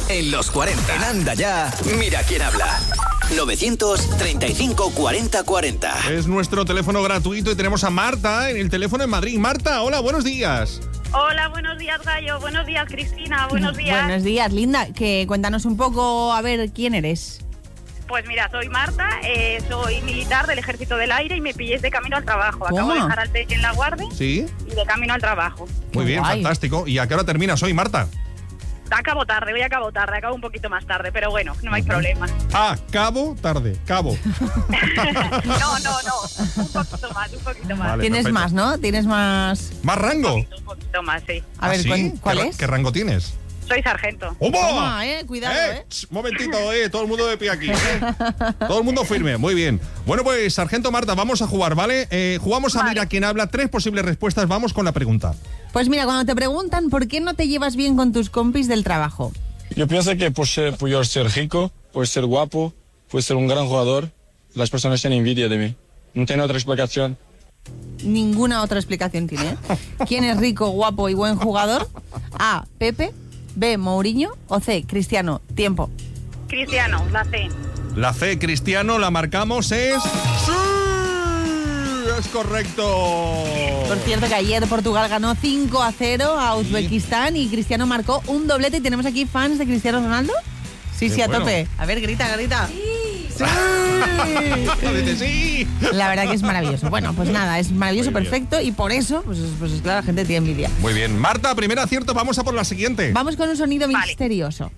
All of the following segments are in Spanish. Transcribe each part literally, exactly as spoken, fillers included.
en los cuarenta. En Anda Ya, mira quién habla. novecientos treinta y cinco cuarenta cuarenta. Es nuestro teléfono gratuito y tenemos a Marta en el teléfono en Madrid. Marta, hola, buenos días. Hola, buenos días, Gallo. Buenos días, Cristina. Buenos días. Buenos días, Linda. Que cuéntanos un poco, a ver, ¿quién eres? Pues mira, soy Marta, eh, soy militar del Ejército del Aire y me pilléis de camino al trabajo. Acabo ¿Cómo? de dejar al peque en la guardia Sí. y de camino al trabajo. Muy bien, guay. fantástico. ¿Y a qué hora terminas hoy, Marta? Acabo tarde, voy a acabo tarde, acabo un poquito más tarde, pero bueno, no hay problema. Ah, cabo, tarde, cabo. No, no, no, un poquito más, un poquito más. Vale, Tienes perfecto. más, ¿no? Tienes más... ¿Más rango? Un poquito más, sí. A ¿Ah, ver, sí? ¿cuál, cuál ¿Qué, ra- es? ¿Qué rango tienes? Soy sargento. ¡Omo! Toma, eh, cuidado, eh. ch, momentito, eh, todo el mundo de pie aquí. eh. Todo el mundo firme, muy bien. Bueno, pues, Sargento Marta, vamos a jugar, ¿vale? Eh, jugamos a Vale. Mira quién habla, tres posibles respuestas, vamos con la pregunta. Pues mira, cuando te preguntan por qué no te llevas bien con tus compis del trabajo, Yo pienso que por, ser, por yo ser rico, por ser guapo, por ser un gran jugador, las personas tienen envidia de mí. No tiene otra explicación. ninguna otra explicación tiene, ¿eh? ¿Quién es rico, guapo y buen jugador? A, Pepe. B, Mourinho. O C, Cristiano. Tiempo. Cristiano, la C. La C, Cristiano, la marcamos, es... ¡Sí! Es correcto. Por cierto que ayer Portugal ganó cinco a cero a Uzbekistán y Cristiano marcó un doblete. Y tenemos aquí fans de Cristiano Ronaldo. Sí, Qué sí, a bueno. tope. A ver, grita, grita. Sí. Dice sí. La verdad que es maravilloso. Bueno, pues nada, es maravilloso, Muy bien. perfecto. Y por eso, pues, pues claro, la gente tiene envidia. Muy bien. Marta, primer acierto, vamos a por la siguiente. Vamos con un sonido Vale. misterioso.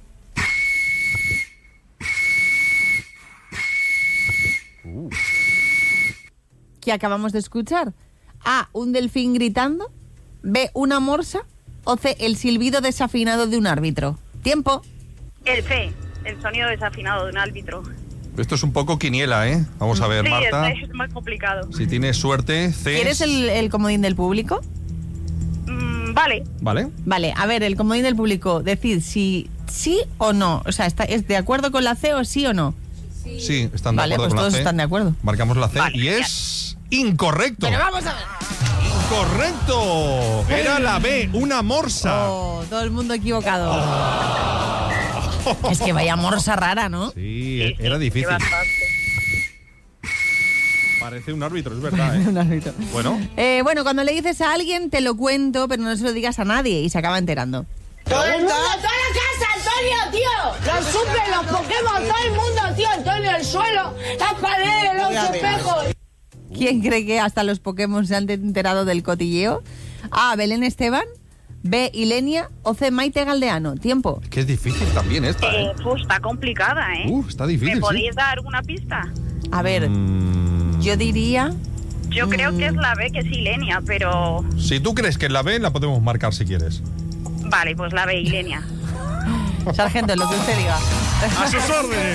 ¿Qué acabamos de escuchar? A, un delfín gritando. B, una morsa. O C, el silbido desafinado de un árbitro. Tiempo. El C, el sonido desafinado de un árbitro. Esto es un poco quiniela, ¿eh? Vamos a ver, Sí, Marta. es, es más complicado. Si tienes suerte, C. ¿Quieres el, el comodín del público? Mm, vale, ¿Vale? Vale, a ver, el comodín del público. Decid si sí o no. O sea, está, ¿es de acuerdo con la C o sí o no? Sí, están de Vale, acuerdo pues con todos la C. están de acuerdo. Marcamos la C Vale, y genial. es incorrecto. Pero vamos a ver. Incorrecto. Era la B, una morsa. Oh, todo el mundo equivocado. Es que vaya morsa rara, ¿no? Sí, era difícil. bastante. Parece un árbitro, es verdad, ¿eh? Un árbitro. Bueno, Eh, bueno, cuando le dices a alguien, te lo cuento, pero no se lo digas a nadie y se acaba enterando. Todo el mundo, toda la casa, Antonio, tío. Los suples, los Pokémon, todo el mundo, tío. Antonio, el suelo, las paredes, los espejos. ¿Quién cree que hasta los Pokémon se han enterado del cotilleo? A, Belén Esteban. B, Ilenia. O C, Maite Galdeano. Tiempo. que es difícil también esta, Eh, ¿eh? pues está complicada, ¿eh? Uh, está difícil, ¿Me sí. podéis dar una pista? A ver, Mm, yo diría... Yo creo que es la B, que es Ilenia, pero... si tú crees que es la B, la podemos marcar si quieres. Vale, pues la B, Ilenia. Sargento, lo que usted diga. ¡A sus órdenes!